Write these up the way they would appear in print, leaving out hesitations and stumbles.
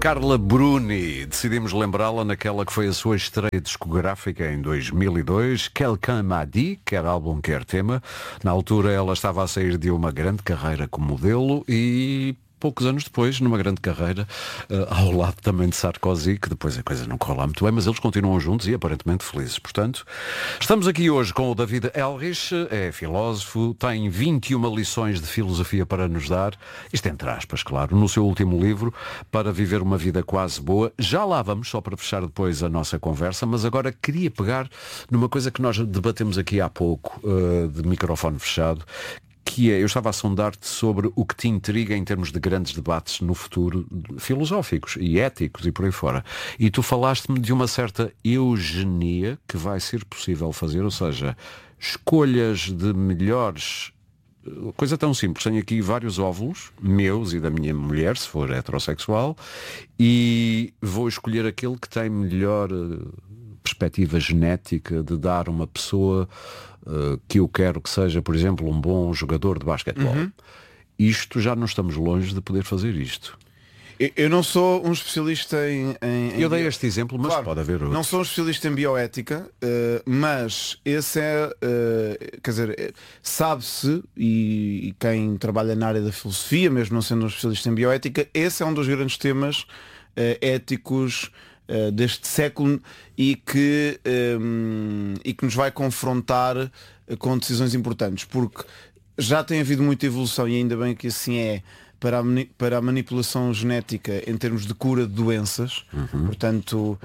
Carla Bruni, decidimos lembrá-la naquela que foi a sua estreia discográfica em 2002, Quelqu'un m'a dit, quer álbum, quer tema. Na altura ela estava a sair de uma grande carreira como modelo e poucos anos depois, numa grande carreira, ao lado também de Sarkozy, que depois a coisa não correu lá muito bem, mas eles continuam juntos e aparentemente felizes. Portanto, estamos aqui hoje com o David Elrich, é filósofo, tem 21 lições de filosofia para nos dar, isto entre aspas, claro, no seu último livro, Para Viver uma Vida Quase Boa. Já lá vamos, só para fechar depois a nossa conversa, mas agora queria pegar numa coisa que nós debatemos aqui há pouco, de microfone fechado, que é, eu estava a sondar-te sobre o que te intriga em termos de grandes debates no futuro, filosóficos e éticos e por aí fora. E tu falaste-me de uma certa eugenia que vai ser possível fazer, ou seja, escolhas de melhores... Coisa tão simples, tenho aqui vários óvulos, meus e da minha mulher, se for heterossexual, e vou escolher aquele que tem melhor perspectiva genética de dar uma pessoa que eu quero que seja, por exemplo, um bom jogador de basquetebol. Isto já não estamos longe de poder fazer isto. Eu não sou um especialista em eu dei este exemplo, mas claro, pode haver outro. Não sou um especialista em bioética, mas esse é, quer dizer, sabe-se, e quem trabalha na área da filosofia, mesmo não sendo um especialista em bioética, esse é um dos grandes temas éticos deste século e que nos vai confrontar com decisões importantes, porque já tem havido muita evolução e ainda bem que assim é para a manipulação genética em termos de cura de doenças. Portanto,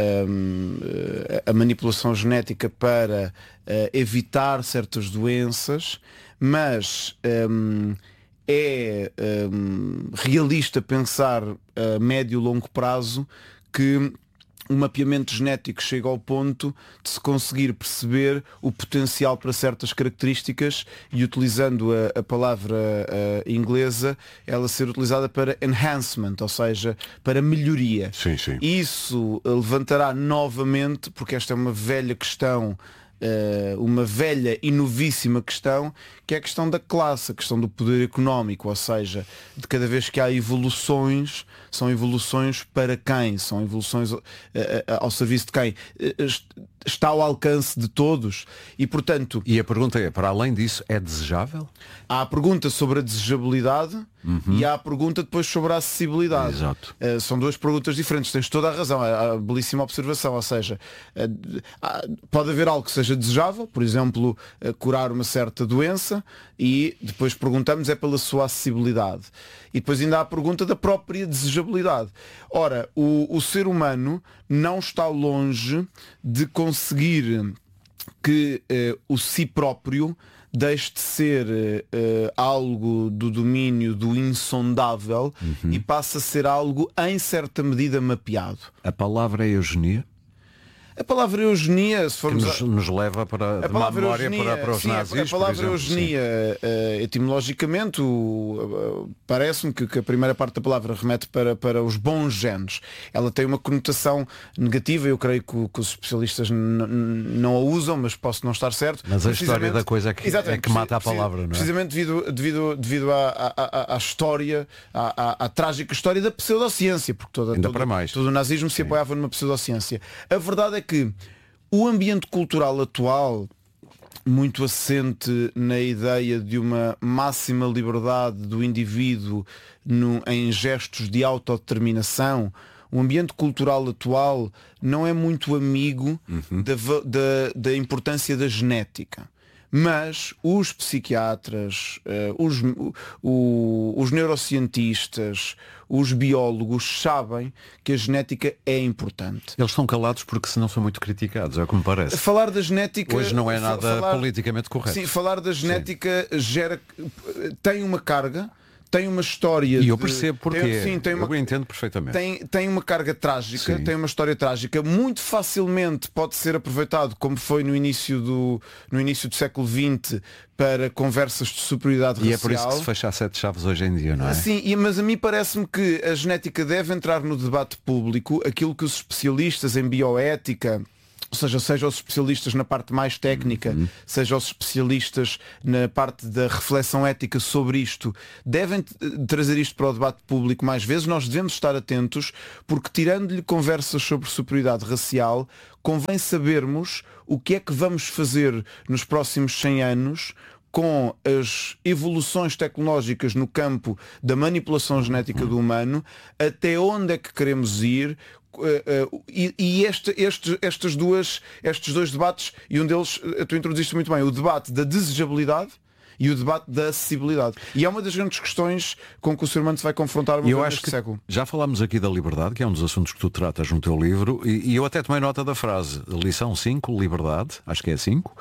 a manipulação genética para evitar certas doenças, mas é realista pensar a médio e longo prazo que o mapeamento genético chega ao ponto de se conseguir perceber o potencial para certas características e, utilizando a palavra inglesa, ela ser utilizada para enhancement, ou seja, para melhoria. Sim, sim. Isso levantará novamente, porque esta é uma velha questão, uma velha e novíssima questão, que é a questão da classe, a questão do poder económico, ou seja, de cada vez que há evoluções, são evoluções para quem? São evoluções ao serviço de quem? Está ao alcance de todos e, portanto... E a pergunta é, para além disso, é desejável? Há a pergunta sobre a desejabilidade e há a pergunta depois sobre a acessibilidade. Exato. São duas perguntas diferentes, tens toda a razão, é a belíssima observação, ou seja, pode haver algo que seja desejável, por exemplo, curar uma certa doença, e depois perguntamos é pela sua acessibilidade. E depois ainda há a pergunta da própria desejabilidade. Ora, o ser humano não está longe de conseguir que o si próprio deixe de ser algo do domínio do insondável e passe a ser algo em certa medida mapeado. A palavra é eugenia? A palavra eugenia, se formos que nos leva para a memória eugenia, para os nazis. A palavra eugenia, etimologicamente, parece-me que a primeira parte da palavra remete para os bons genes. Ela tem uma conotação negativa, eu creio que os especialistas não a usam, mas posso não estar certo. Mas a história da coisa é que mata a palavra, não é? Precisamente devido à história, à trágica história da pseudociência, porque todo o nazismo se apoiava numa pseudociência. A verdade é que o ambiente cultural atual, muito assente na ideia de uma máxima liberdade do indivíduo em gestos de autodeterminação, o ambiente cultural atual não é muito amigo da importância da genética. Mas os psiquiatras, os neurocientistas, os biólogos sabem que a genética é importante. Eles estão calados porque senão são muito criticados, é o que me parece. Falar da genética... Hoje não é nada politicamente correto. Sim, falar da genética tem uma carga, tem uma história... E eu percebo porquê. Eu entendo perfeitamente. Tem uma carga trágica, tem uma história trágica. Muito facilmente pode ser aproveitado, como foi no início do século XX, para conversas de superioridade racial. E é por isso que se fecha a 7 chaves hoje em dia, não é? Sim, mas a mim parece-me que a genética deve entrar no debate público, aquilo que os especialistas em bioética Ou seja os especialistas na parte mais técnica, seja os especialistas na parte da reflexão ética sobre isto, devem trazer isto para o debate público mais vezes. Nós devemos estar atentos, porque tirando-lhe conversas sobre superioridade racial, convém sabermos o que é que vamos fazer nos próximos 100 anos com as evoluções tecnológicas no campo da manipulação genética do humano, até onde é que queremos ir. E estes dois debates, e um deles tu introduziste muito bem, o debate da desejabilidade e o debate da acessibilidade. E é uma das grandes questões com que o ser humano se vai confrontar uma vez neste século. Já falámos aqui da liberdade, que é um dos assuntos que tu tratas no teu livro, e eu até tomei nota da frase, lição 5, liberdade, acho que é 5,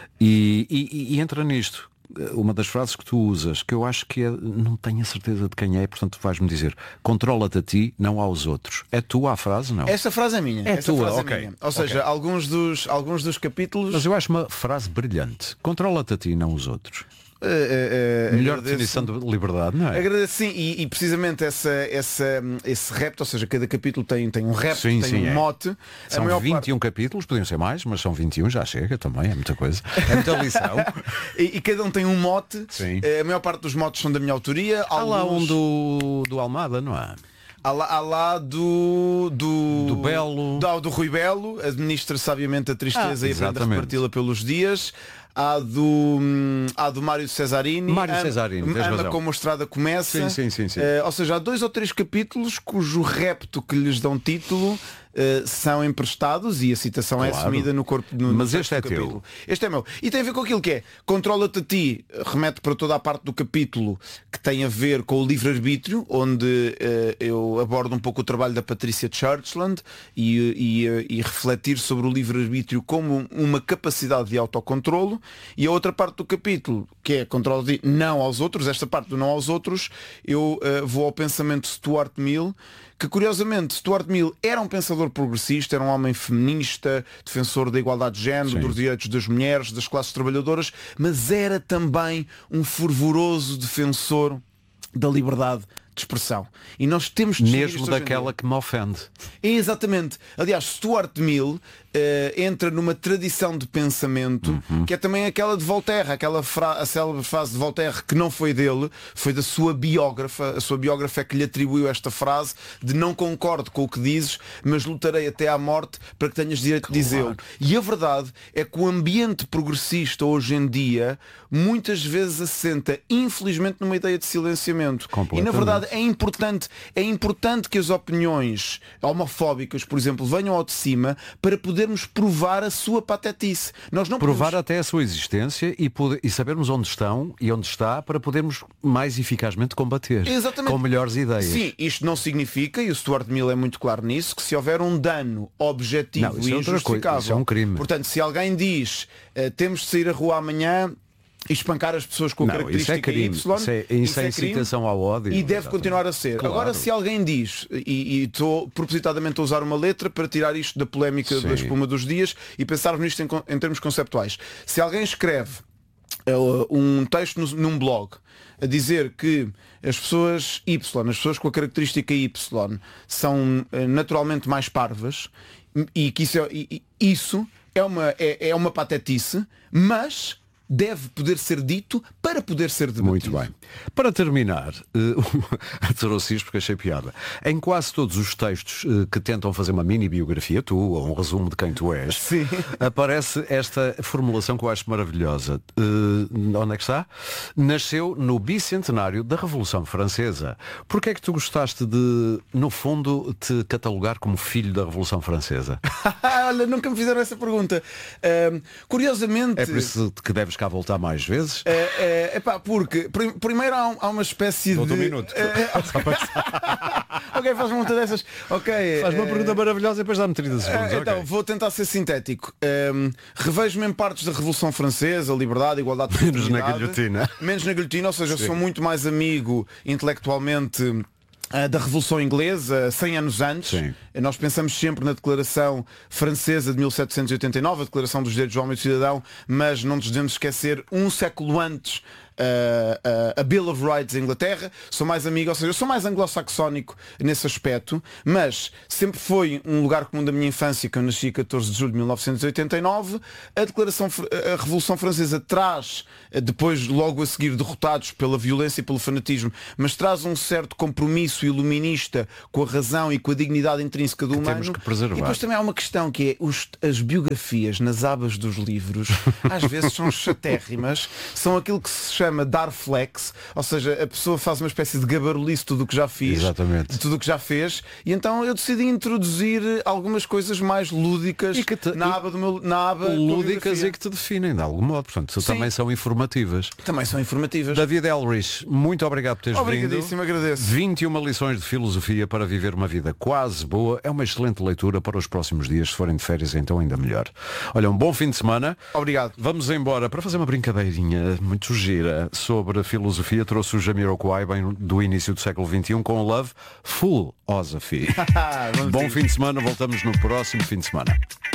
e entra nisto. Uma das frases que tu usas, que eu acho que não tenho a certeza de quem é, portanto vais-me dizer, controla-te a ti, não aos outros. É tua a frase, não? Esta frase é minha. É tua, ok. Minha. Ou seja, alguns dos capítulos... Mas eu acho uma frase brilhante. Controla-te a ti, não os outros. Melhor definição de liberdade, não é? Agradeço, sim, e precisamente esse repto, ou seja, cada capítulo tem um repto, tem um mote. São 21 capítulos, podiam ser mais, mas são 21, já chega também, é muita coisa. É muita lição. e cada um tem um mote. Sim. A maior parte dos motes são da minha autoria. Há lá um do Almada, não há? Há lá do Belo. Do Rui Belo, administra sabiamente a tristeza e aprende a reparti-la pelos dias. Há do Mário Cesarini. Ama como a estrada começa. Sim. Ou seja, há 2 ou 3 capítulos cujo repto que lhes dão título são emprestados e a citação é assumida no corpo Mas este é capítulo. teu. Este é meu. E tem a ver com aquilo que é controla-te a ti, remete para toda a parte do capítulo que tem a ver com o livre-arbítrio, onde eu abordo um pouco o trabalho da Patrícia Churchland e refletir sobre o livre-arbítrio como uma capacidade de autocontrolo. E a outra parte do capítulo, que é controla-te não aos outros, esta parte do não aos outros, eu vou ao pensamento de Stuart Mill, que curiosamente Stuart Mill era um pensador progressista, era um homem feminista, defensor da igualdade de género, dos direitos das mulheres, das classes trabalhadoras, mas era também um fervoroso defensor da liberdade de expressão. E nós temos mesmo daquela que me ofende. Exatamente. Aliás, Stuart Mill entra numa tradição de pensamento que é também aquela de Voltaire, a célebre frase de Voltaire, que não foi dele, foi da sua biógrafa. A sua biógrafa é que lhe atribuiu esta frase de não concordo com o que dizes, mas lutarei até à morte para que tenhas direito de dizê-lo. E a verdade é que o ambiente progressista hoje em dia muitas vezes assenta, infelizmente, numa ideia de silenciamento. E na verdade é importante que as opiniões homofóbicas, por exemplo, venham ao de cima para podermos provar a sua patetice. Nós não provar podemos... até a sua existência e sabermos onde estão e onde está para podermos mais eficazmente combater. Exatamente. Com melhores ideias. Sim, isto não significa, e o Stuart Mill é muito claro nisso, que se houver um dano objetivo e injustificável, isso é um crime. Portanto, se alguém diz temos de sair à rua amanhã e espancar as pessoas com característica Y, isso é incitação ao ódio. E deve continuar a ser. Claro. Agora, se alguém diz, e estou propositadamente a usar uma letra para tirar isto da polémica da espuma dos dias e pensar nisto em termos conceptuais. Se alguém escreve um texto num blog a dizer que as pessoas Y, as pessoas com a característica Y são naturalmente mais parvas e que isso é uma patetice, mas deve poder ser dito para poder ser debatido. Muito bem. Para terminar, trouxe isto porque achei piada. Em quase todos os textos que tentam fazer uma mini biografia, tu, ou um resumo de quem tu és, sim, aparece esta formulação que eu acho maravilhosa. Onde é que está? Nasceu no bicentenário da Revolução Francesa. Porquê é que tu gostaste de, no fundo, te catalogar como filho da Revolução Francesa? Olha, nunca me fizeram essa pergunta. Curiosamente... É por isso que deves cá voltar mais vezes? Porque primeiro há uma espécie de... um minuto. Ok, faz uma pergunta dessas. Ok. Faz uma pergunta maravilhosa e depois dá-me 30 segundos. Então, vou tentar ser sintético. Revejo-me em partes da Revolução Francesa, liberdade, igualdade, menos na guilhotina. Menos na guilhotina, ou seja, sou muito mais amigo intelectualmente da Revolução Inglesa, 100 anos antes. Sim. Nós pensamos sempre na Declaração Francesa de 1789, a Declaração dos Direitos do Homem e do Cidadão, mas não nos devemos esquecer, um século antes, a Bill of Rights em Inglaterra, sou mais amigo, ou seja, eu sou mais anglo-saxónico nesse aspecto, mas sempre foi um lugar comum da minha infância, que eu nasci a 14 de julho de 1989. A Revolução Francesa traz, depois logo a seguir derrotados pela violência e pelo fanatismo, mas traz um certo compromisso iluminista com a razão e com a dignidade intrínseca do humano. Temos que preservar. E depois também há uma questão que é as biografias nas abas dos livros, às vezes são chatérrimas, são aquilo que se chama dar flex, ou seja, a pessoa faz uma espécie de gabarulice de tudo o que já fiz, exatamente, de tudo o que já fez, e então eu decidi introduzir algumas coisas mais lúdicas na aba lúdicas e que te definem de algum modo, portanto, também são informativas. Também são informativas. David Elrich, muito obrigado por teres vindo. Obrigadíssimo, agradeço. 21 lições de filosofia para viver uma vida quase boa. É uma excelente leitura para os próximos dias. Se forem de férias, então ainda melhor. Olha, um bom fim de semana. Obrigado. Vamos embora para fazer uma brincadeirinha muito gira sobre a filosofia. Trouxe o Jamiroquai bem do início do século XXI com Love Full Philosophy. Bom fim de semana. Voltamos no próximo fim de semana.